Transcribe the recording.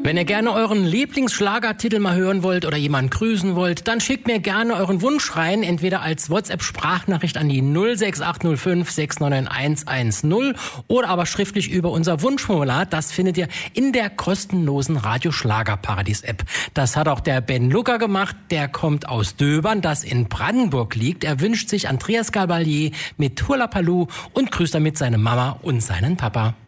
Wenn ihr gerne euren Lieblingsschlagertitel mal hören wollt oder jemanden grüßen wollt, dann schickt mir gerne euren Wunsch rein, entweder als WhatsApp-Sprachnachricht an die 06805 699 110 oder aber schriftlich über unser Wunschformular. Das findet ihr in der kostenlosen Radio-Schlager-Paradies-App. Das hat auch der Ben Lucker gemacht. Der kommt aus Döbern, das in Brandenburg liegt. Er wünscht sich Andreas Gabalier mit Hurlapaloo und grüßt damit seine Mama und seinen Papa.